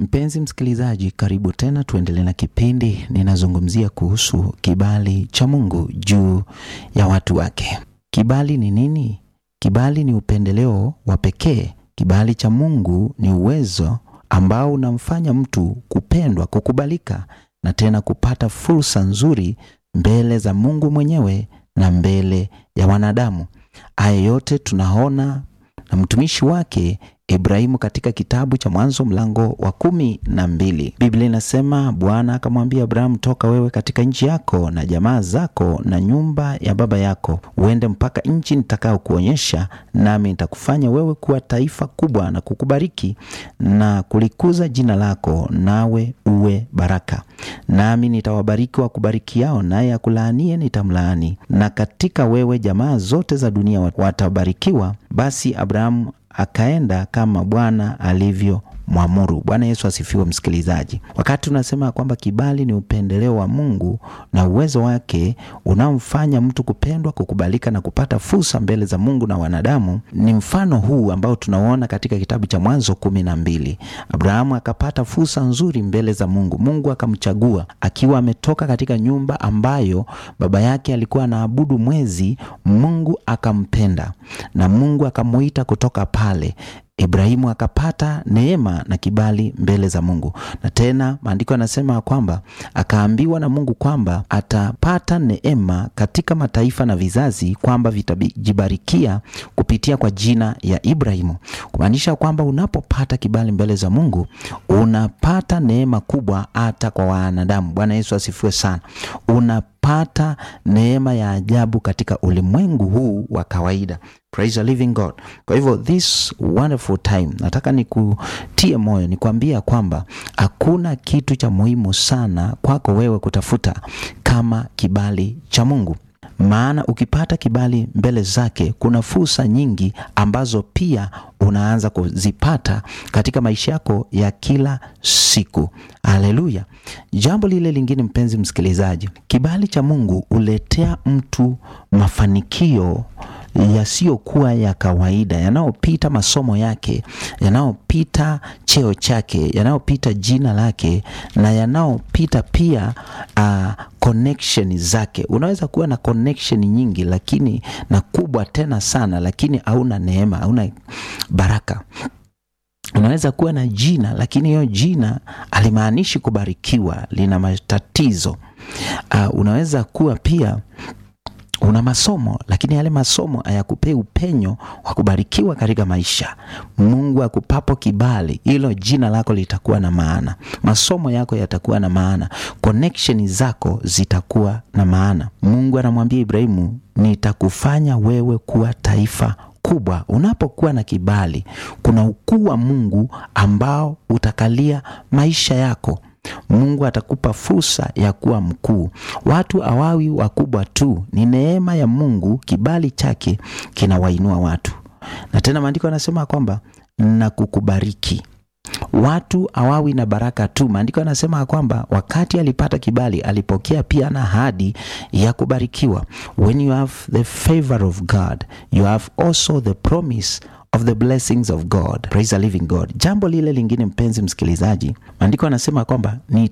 Mpenzi msikilizaji, karibu tena, tuendelee na kipindi. Ninazungumzia kuhusu kibali cha Mungu juu ya watu wake. Kibali ni nini? Kibali ni upendeleo wa pekee. Kibali cha Mungu ni uwezo ambao unamfanya mtu kupendwa, kukubalika na tena kupata fursa nzuri mbele za Mungu mwenyewe na mbele ya wanadamu. Haya yote tunaona na mtumishi wake Ibrahimu katika kitabu cha Mwanzo mlango wa 12. Biblia inasema, Bwana akamwambia Abrahamu, toka wewe katika nchi yako na jamaa zako na nyumba ya baba yako, uende mpaka nchi nitakao kuonyesha, nami nitakufanya wewe kuwa taifa kubwa na kukubariki na kulikuza jina lako, nawe uwe baraka. Nami nitawabariki wakubarikiao, naye akulaanie nitamlaani, na katika wewe jamaa zote za dunia watabarikiwa. Basi Abrahamu akaenda kama Bwana alivyomwamuru. Bwana Yesu asifiwe msikilizaji. Wakati tunasema kwamba kibali ni upendeleo wa Mungu na uwezo wake unaomfanya mtu kupendwa, kukubalika na kupata fursa mbele za Mungu na wanadamu, ni mfano huu ambao tunaona katika kitabu cha Mwanzo 12. Abrahamu akapata fursa nzuri mbele za Mungu. Mungu akamchagua akiwa ametoka katika nyumba ambayo baba yake alikuwa anaabudu mwezi. Mungu akampenda na Mungu akamuita kutoka pale. Ibrahimu akapata neema na kibali mbele za Mungu. Na tena maandiko yanasema kwamba akaambiwa na Mungu kwamba atapata neema katika mataifa na vizazi, kwamba vitajibarikia kupitia kwa jina ya Ibrahimu. Kumaanisha kwamba unapopata kibali mbele za Mungu, unapata neema kubwa hata kwa wanadamu. Bwana Yesu asifiwe sana. Unapata neema ya ajabu katika ulimwengu huu wa kawaida. Praise the living God. Kwa hivyo this wonderful time, nataka nikutie moyo, nikwambia kwamba hakuna kitu cha muhimu sana kwako wewe kutafuta kama kibali cha Mungu. Maana ukipata kibali mbele zake, kuna fursa nyingi ambazo pia unaanza kuzipata katika maisha yako ya kila siku. Haleluya. Jambo lile lingine, mpenzi msikilizaji, kibali cha Mungu uletea mtu mafanikio yasiyokuwa ya kawaida, yanayopita masomo yake, yanayopita cheo chake, yanayopita jina lake, na yanayopita pia connection zake. Unaweza kuwa na connection nyingi lakini na kubwa tena sana, lakini hauna neema, hauna baraka. Unaweza kuwa na jina lakini hiyo jina halimaanishi kubarikiwa, lina matatizo. Unaweza kuwa pia una masomo lakini yale masomo hayakupei upenyo wa kubarikiwa katika maisha. Mungu akupapo kibali, hilo jina lako litakuwa na maana, masomo yako yatakuwa na maana, connection zako zitakuwa na maana. Mungu anamwambia Ibrahimu, nitakufanya wewe kuwa taifa kubwa. Unapokuwa na kibali, kuna ukuu wa Mungu ambao utakalia maisha yako. Mungu atakupa fursa ya kuwa mkuu. Watu hawawi wakubwa tu, ni neema ya Mungu, kibali chake kinawainua watu. Na tena maandiko yanasema kwamba na kukubariki. Watu hawawi na baraka tu. Maandiko yanasema kwamba wakati alipata kibali, alipokea pia na ahadi ya kubarikiwa. When you have the favor of God, you have also the promise of the blessings of God. Praise the living God. Jambo lile lingine, mpenzi msikilizaji, maandiko yanasema kwamba